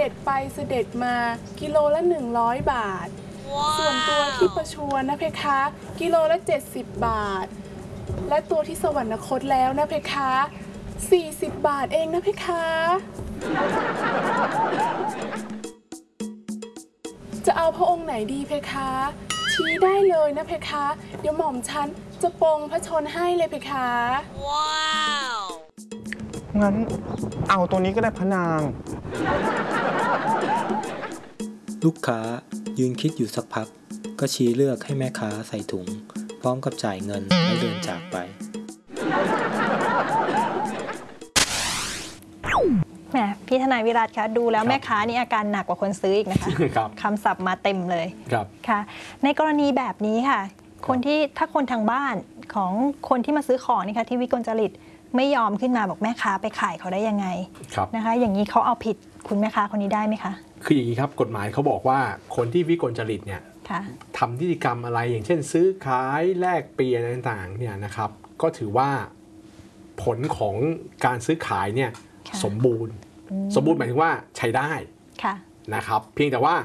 ด็จไปเสด็จมากิโลละ100 บาท ส่วนตัวที่ประชวรนะเพคะกิโลละ70 บาท และตัวที่สวรรคตแล้วนะเพคะ40 บาทเองนะเพคะ จะเอาพระองค์ไหนดีเพคะ ชี้ได้เลยนะเพคะ เดี๋ยวหม่อมฉันจะปรงพระชนให้เลยเพคะว้าวงั้นเอาตัวนี้ก็ได้พระนางลูกค้ายืนคิดอยู่สักพักก็ชี้เลือกให้แม่ค้าใส่ถุงพร้อมกับจ่ายเงินแล้วเดินจากไปแหมพี่ทนายวิรัติคะดูแล้วแม่ค้านี่อาการหนักกว่าคนซื้ออีกนะคะคำศัพท์มาเต็มเลยค่ะในกรณีแบบนี้ค่ะคนที่ถ้าคนทางบ้านของคนที่มาซื้อของนี่ค่ะที่วิกลจริตไม่ยอมขึ้นมาบอกแม่ค้าไปขายเขาได้ยังไงนะคะอย่างนี้เขาเอาผิดคุณแม่ค้าคนนี้ได้ไหมคะคืออย่างนี้ครับกฎหมายเขาบอกว่าคนที่วิกลจริตเนี่ยทำนิติกรรมอะไรอย่างเช่นซื้อขายแลกเปลี่ยนต่างๆเนี่ยนะครับก็ถือว่าผลของการซื้อขายเนี่ยสมบูรณ์หมายถึงว่าใช้ได้นะครับเพียงแต่ว่า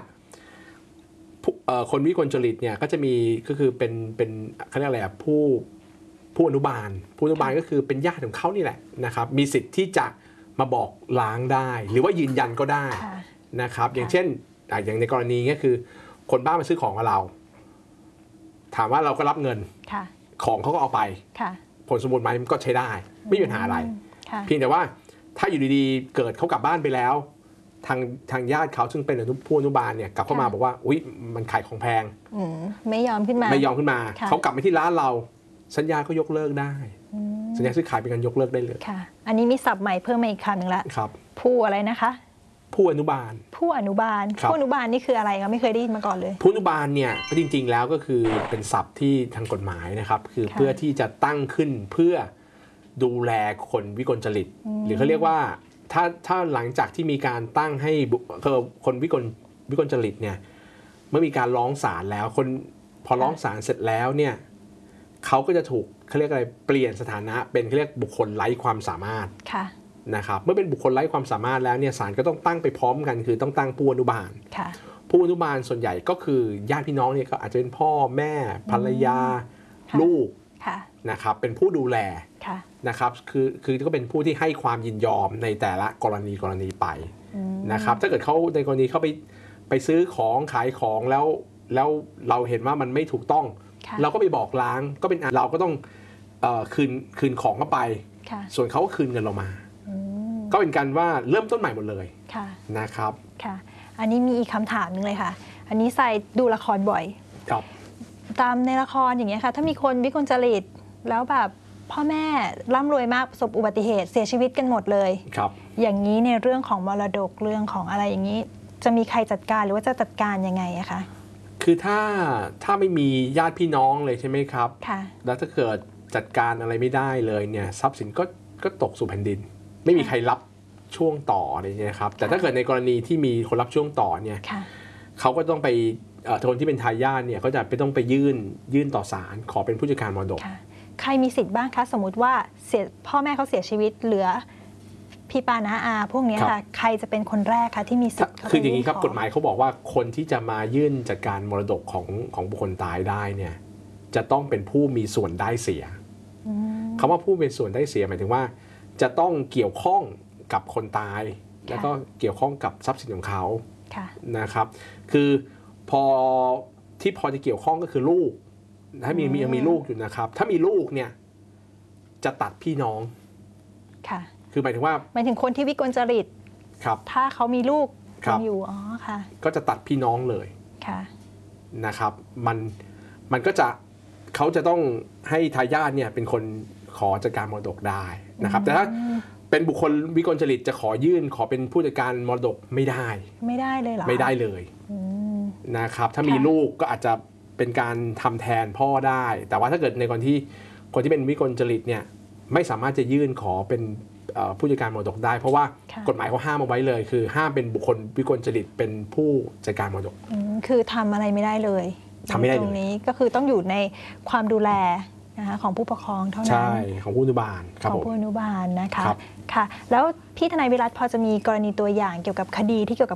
คนวิกลจริตเนี่ยก็จะมีก็คือเป็นเขาเรียกอะไรผู้อนุบาลก็คือเป็นญาติของเขานี่แหละนะครับมีสิทธิ์ที่จะมาบอกล้างได้หรือว่ายืนยันก็ได้นะครับอย่างเช่นอย่างในกรณีนี้คือคนบ้านมาซื้อของกับเราถามว่าเราก็รับเงินของเขาก็เอาไปผลสมบูรณ์ไหมมันก็ใช้ได้ไม่มีปัญหาอะไรเพียงแต่ว่าถ้าอยู่ดีๆเกิดเขากลับบ้านไปแล้วทางญาติเขาซึ่งเป็นผู้อนุบาลเนี่ยกลับเข้ามาบอกว่าอุ๊ยมันขายของแพงไม่ยอมขึ้นมาเขากลับไปที่ร้านเราสัญญาก็ยกเลิกได้สัญญาซื้อขายเป็นการยกเลิกได้เลยค่ะอันนี้มีศัพท์ใหม่เพิ่มมาอีกคำหนึ่งละผู้อะไรนะคะผู้อนุบาลผู้อนุบาลนี่คืออะไรคะไม่เคยได้ยินมาก่อนเลยผู้อนุบาลเนี่ยจริงๆแล้วก็คือเป็นศัพท์ที่ทางกฎหมายนะครับคือเพื่อที่จะตั้งขึ้นเพื่อดูแลคนวิกลจริตหรือเขาเรียกว่าถ้าหลังจากที่มีการตั้งให้คนวิกลจริตเนี่ยเมื่อมีการร้องศาลแล้วพอร้องศาลเสร็จแล้วเนี่ยเขาก็จะถูกเขาเรียกอะไรเปลี่ยนสถานะเป็นเขาเรียกบุคคลไร้ความสามารถนะครับเมื่อเป็นบุคคลไร้ความสามารถแล้วเนี่ยศาลก็ต้องตั้งไปพร้อมกันคือต้องตั้งผู้อนุบาลผู้อนุบาลส่วนใหญ่ก็คือญาติพี่น้องเนี่ยก็อาจจะเป็นพ่อแม่ภรรยาลูกนะครับเป็นผู้ดูแลนะครับคือก็เป็นผู้ที่ให้ความยินยอมในแต่ละกรณีไปนะครับถ้าเกิดเขาในกรณีเขาไปซื้อของขายของแล้วเราเห็นว่ามันไม่ถูกต้องเราก็ไปบอกล้างก็เป็นเราก็ต้องคืนของเข้าไปส่วนเขาก็คืนเงินเรามาก็เป็นการว่าเริ่มต้นใหม่หมดเลยนะครับค่ะอันนี้มีอีกคำถามนึงเลยค่ะอันนี้ใส่ดูละครบ่อยตามในละครอย่างเงี้ยค่ะถ้ามีคนวิกลจริตแล้วแบบพ่อแม่ร่ำรวยมากประสบอุบัติเหตุเสียชีวิตกันหมดเลยอย่างนี้ในเรื่องของมรดกเรื่องของอะไรอย่างนี้จะมีใครจัดการหรือว่าจะจัดการยังไงอะคะคือถ้าไม่มีญาติพี่น้องเลยใช่ไหมครับแล้วถ้าเกิดจัดการอะไรไม่ได้เลยเนี่ยทรัพย์สินก็ตกสู่แผ่นดินไม่มีใครรับช่วงต่ออะไรเงี้ยครับแต่ถ้าเกิดในกรณีที่มีคนรับช่วงต่อเนี่ยเขาก็ต้องไปคนที่เป็นทายาทเนี่ยก็จะต้องไปยื่นต่อศาลขอเป็นผู้จัดการมรดกใครมีสิทธิ์บ้างคะสมมติว่าพ่อแม่เขาเสียชีวิตเหลือพี่ปาน้าอาพวกนี้ค่ะใครจะเป็นคนแรกคะที่มีสิทธิ์คืออย่างนี้ครับกฎหมายเขาบอกว่าคนที่จะมายื่นจัดการมรดกของบุคคลตายได้เนี่ยจะต้องเป็นผู้มีส่วนได้เสียคำว่าผู้เป็นส่วนได้เสียหมายถึงว่าจะต้องเกี่ยวข้องกับคนตายแล้วก็เกี่ยวข้องกับทรัพย์สินของเขานะครับคือพอจะเกี่ยวข้องก็คือลูกถ้ายังมีลูกอยู่นะครับถ้ามีลูกเนี่ยจะตัดพี่น้องคือหมายถึงคนที่วิกลจริตถ้าเขามีลูกอยู่ก็จะตัดพี่น้องเลยนะครับมันก็จะเขาจะต้องให้ทายาทเนี่ยเป็นคนขอจัดการมรดกได้นะครับแต่ถ้าเป็นบุคคลวิกลจริตจะขอเป็นผู้จัดการมรดกไม่ได้เลยเหรอไม่ได้เลยนะครับถ้ามีลูกก็อาจจะเป็นการทำแทนพ่อได้แต่ว่าถ้าเกิดในคนที่เป็นวิกลจริตเนี่ยไม่สามารถจะยื่นขอเป็นผู้จัดการมรดกได้เพราะว่ากฎหมายเขาห้ามเอาไว้เลยคือห้ามเป็นบุคคลวิกลจริตเป็นผู้จัดการมรดกคือทำอะไรไม่ได้เลยทำไม่ได้ตรงนี้ก็คือต้องอยู่ในความดูแลนะคะของผู้ปกครองเท่านั้นใช่ของผู้อนุบาลของผู้อนุบาลนะคะค่ะแล้วพี่ทนายวิรัติพอจะมีกรณีตัวอย่างเกี่ยวกับคดีที่เกี่ยวกับ